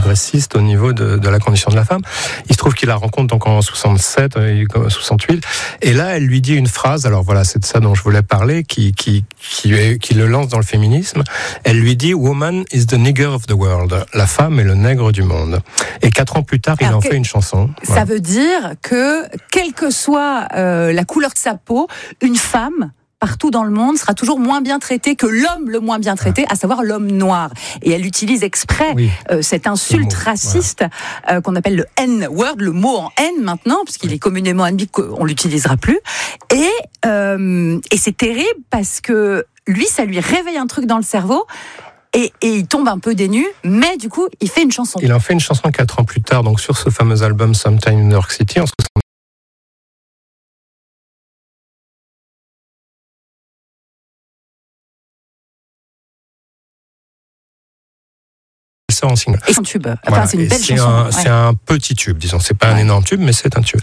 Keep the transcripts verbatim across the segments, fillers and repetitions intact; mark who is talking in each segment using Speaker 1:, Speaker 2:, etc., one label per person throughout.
Speaker 1: progressiste au niveau de, de la condition de la femme. Il se trouve qu'il la rencontre donc en soixante-sept, soixante-huit, et là elle lui dit une phrase, alors voilà, c'est de ça dont je voulais parler, qui, qui, qui, est, qui le lance dans le féminisme. Elle lui dit « Woman is the nigger of the world ». La femme est le nègre du monde. Et quatre ans plus tard, il alors en fait une chanson.
Speaker 2: Ça
Speaker 1: voilà.
Speaker 2: veut dire que, quelle que soit euh, la couleur de sa peau, une femme partout dans le monde sera toujours moins bien traitée que l'homme le moins bien traité, à savoir l'homme noir. Et elle utilise exprès oui. euh, cette insulte mot, raciste voilà. euh, qu'on appelle le N-word, le mot en N maintenant, puisqu'il oui. est communément admis qu'on l'utilisera plus. Et, euh, et c'est terrible parce que lui, ça lui réveille un truc dans le cerveau. Et, et il tombe un peu dénu, mais du coup, il fait une chanson.
Speaker 1: Il en fait une chanson quatre ans plus tard, donc sur ce fameux album Sometime in New York City, en soixante. En single.
Speaker 2: Et c'est un tube. Enfin,
Speaker 1: voilà.
Speaker 2: c'est une belle
Speaker 1: c'est
Speaker 2: chanson.
Speaker 1: Un,
Speaker 2: ouais.
Speaker 1: C'est un petit tube, disons. C'est pas ouais. un énorme tube, mais c'est un tube.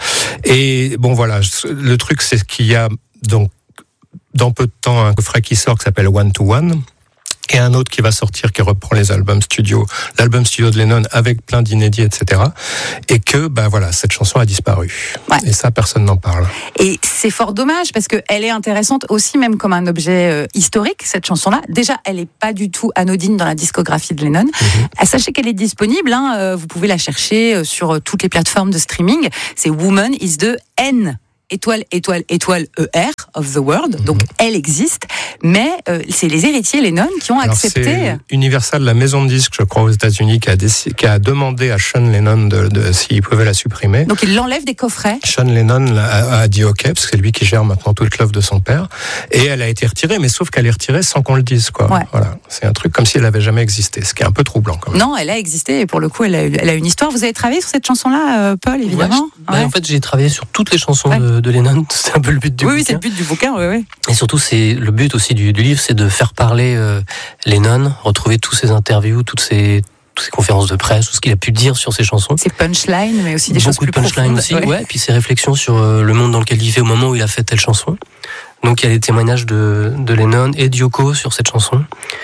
Speaker 1: Et bon, voilà. Le truc, c'est qu'il y a donc dans peu de temps un coffret qui sort qui s'appelle One to One. Et un autre qui va sortir, qui reprend les albums studio, l'album studio de Lennon avec plein d'inédits, et cetera. Et que, ben voilà, cette chanson a disparu. Ouais. Et ça, personne n'en parle.
Speaker 2: Et c'est fort dommage parce qu'elle est intéressante aussi même comme un objet euh, historique, cette chanson-là. Déjà, elle n'est pas du tout anodine dans la discographie de Lennon. Mm-hmm. Sachez qu'elle est disponible, hein, euh, vous pouvez la chercher sur euh, toutes les plateformes de streaming. C'est Woman is the N. Étoile, étoile, étoile, E R, of the world. Donc, mmh. elle existe. Mais euh, c'est les héritiers Lennon qui ont
Speaker 1: Alors,
Speaker 2: accepté.
Speaker 1: C'est Universal, la maison de disques, je crois, aux États-Unis, qui a, déc... qui a demandé à Sean Lennon de, de, s'il pouvait la supprimer.
Speaker 2: Donc, il l'enlève des coffrets.
Speaker 1: Sean Lennon a, a dit OK, parce que c'est lui qui gère maintenant toute l'œuvre de son père. Et elle a été retirée, mais sauf qu'elle est retirée sans qu'on le dise, quoi.
Speaker 2: Ouais.
Speaker 1: Voilà. C'est un truc comme si elle n'avait jamais existé, ce qui est un peu troublant, quand même.
Speaker 2: Non, elle a existé, et pour le coup, elle a, elle a une histoire. Vous avez travaillé sur cette chanson-là, euh, Paul, évidemment?
Speaker 3: Ouais, ouais. Bah, en fait, j'ai travaillé sur toutes les chansons ouais. de, de Lennon. C'est un peu le but du
Speaker 2: oui,
Speaker 3: bouquin.
Speaker 2: Oui, c'est le but du bouquin, oui, oui.
Speaker 3: Et surtout, c'est le but aussi du, du livre, c'est de faire parler euh, Lennon, retrouver tous ses interviews, toutes ses, toutes ses conférences de presse, tout ce qu'il a pu dire sur ses chansons.
Speaker 2: Ses punchlines, mais aussi des
Speaker 3: Beaucoup
Speaker 2: choses plus profondes.
Speaker 3: Beaucoup de punchlines aussi, ouais. ouais. Puis ses réflexions sur euh, le monde dans lequel il vit au moment où il a fait telle chanson. Donc il y a les témoignages de, de Lennon et de Yoko sur cette chanson.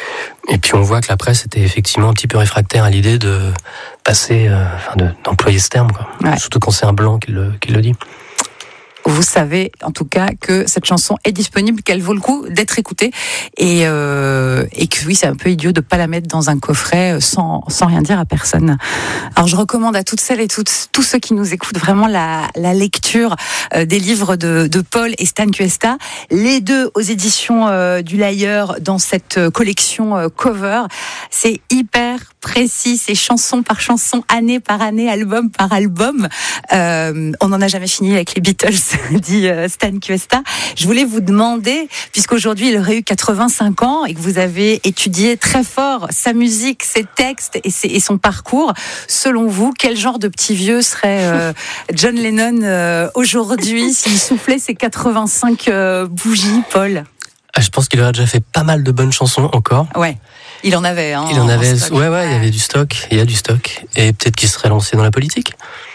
Speaker 3: Et puis on voit que la presse était effectivement un petit peu réfractaire à l'idée de passer, euh, enfin de, d'employer ce terme, quoi. Ouais. Surtout quand c'est un blanc qui le, qui le dit.
Speaker 2: Vous savez en tout cas que cette chanson est disponible, qu'elle vaut le coup d'être écoutée et, euh, et que oui, c'est un peu idiot de ne pas la mettre dans un coffret sans, sans rien dire à personne. Alors je recommande à toutes celles et toutes, tous ceux qui nous écoutent vraiment la, la lecture euh, des livres de, de Paul et Stan Kuesta, les deux aux éditions euh, du Lyre dans cette collection euh, cover. C'est hyper précis, c'est chanson par chanson, année par année, album par album. Euh, on n'en a jamais fini avec les Beatles, dit Stan Kuesta. Je voulais vous demander, puisqu'aujourd'hui il aurait eu quatre-vingt-cinq ans et que vous avez étudié très fort sa musique, ses textes et, ses, et son parcours, selon vous, quel genre de petit vieux serait euh, John Lennon euh, aujourd'hui s'il soufflait ses quatre-vingt-cinq euh, bougies, Paul?
Speaker 3: Ah, je pense qu'il aurait déjà fait pas mal de bonnes chansons encore.
Speaker 2: Ouais. Il en avait, hein.
Speaker 3: Il en avait,
Speaker 2: stock.
Speaker 3: ouais, ouais, il y avait du stock, il y a du stock. Et peut-être qu'il serait lancé dans la politique.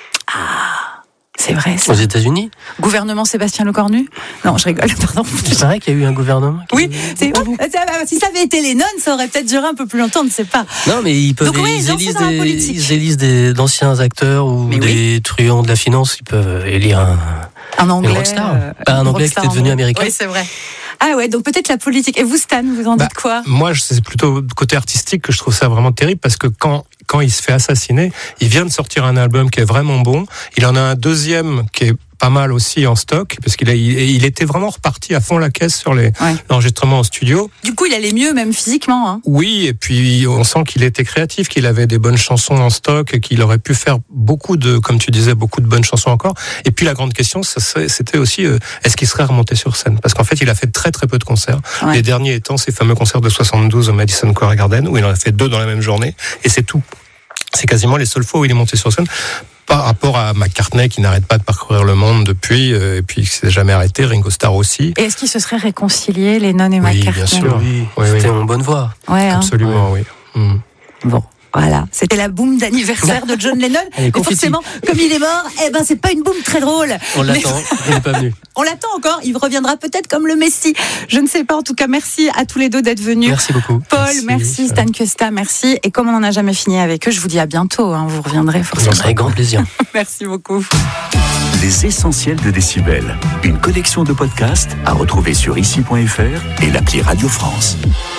Speaker 2: Ah, c'est vrai, ça.
Speaker 3: Aux États-Unis.
Speaker 2: Gouvernement Sébastien Lecornu? Non, je rigole, pardon.
Speaker 3: C'est vrai qu'il y a eu un gouvernement qui...
Speaker 2: Oui, c'est... si ça avait été Lennon, ça aurait peut-être duré un peu plus longtemps, on ne sait pas.
Speaker 3: Non, mais ils peuvent,
Speaker 2: Donc, oui,
Speaker 3: ils, élisent
Speaker 2: des,
Speaker 3: ils élisent des, d'anciens acteurs ou
Speaker 2: mais
Speaker 3: des oui. truands de la finance, ils peuvent élire un...
Speaker 2: Un anglais.
Speaker 3: Un rockstar. Euh, pas un anglais qui était devenu américain.
Speaker 2: Oui, c'est vrai. Ah ouais, donc peut-être la politique. Et vous, Stan, vous en
Speaker 1: bah,
Speaker 2: dites quoi?
Speaker 1: Moi, c'est plutôt côté artistique que je trouve ça vraiment terrible parce que quand, quand il se fait assassiner, il vient de sortir un album qui est vraiment bon. Il en a un deuxième qui est pas mal aussi en stock parce qu'il a, il, il était vraiment reparti à fond la caisse sur les ouais. l'enregistrement en studio.
Speaker 2: Du coup, il allait mieux même physiquement. Hein.
Speaker 1: Oui, et puis on sent qu'il était créatif, qu'il avait des bonnes chansons en stock, qu'il aurait pu faire beaucoup de, comme tu disais, beaucoup de bonnes chansons encore. Et puis la grande question, ça serait, c'était aussi, euh, est-ce qu'il serait remonté sur scène? Parce qu'en fait, il a fait très très peu de concerts. Ouais. Les derniers étant ces fameux concerts de soixante-douze au Madison Square Garden où il en a fait deux dans la même journée, et c'est tout. C'est quasiment les seules fois où il est monté sur scène. Par rapport à McCartney qui n'arrête pas de parcourir le monde depuis, euh, et puis qui s'est jamais arrêté, Ringo Starr aussi.
Speaker 2: Et est-ce qu'ils se seraient réconciliés, Lennon et
Speaker 1: oui,
Speaker 2: McCartney?
Speaker 1: Bien sûr,
Speaker 3: oui,
Speaker 1: oui.
Speaker 3: C'était
Speaker 1: oui.
Speaker 3: en bonne voie.
Speaker 2: Ouais,
Speaker 1: absolument,
Speaker 2: hein.
Speaker 1: oui. Mmh.
Speaker 2: Bon. Voilà, c'était la boum d'anniversaire de John Lennon.
Speaker 3: Allez,
Speaker 2: Mais forcément, comme il est mort, eh ben c'est pas une boum très drôle.
Speaker 3: On l'attend,
Speaker 2: Mais...
Speaker 3: il n'est pas venu.
Speaker 2: On l'attend encore, il reviendra peut-être comme le Messi. Je ne sais pas, en tout cas, merci à tous les deux d'être venus.
Speaker 3: Merci beaucoup.
Speaker 2: Paul, merci, merci Stan Cuesta, merci. Et comme on n'en a jamais fini avec eux, je vous dis à bientôt, hein, vous reviendrez forcément.
Speaker 3: Avec grand plaisir.
Speaker 2: Merci beaucoup.
Speaker 4: Les essentiels de Décibel, une collection de podcasts à retrouver sur ici point f r et l'appli Radio France.